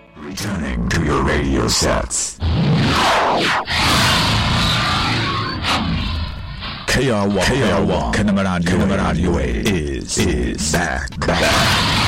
Returning to your radio sets. KR1 Kanamaradio is back.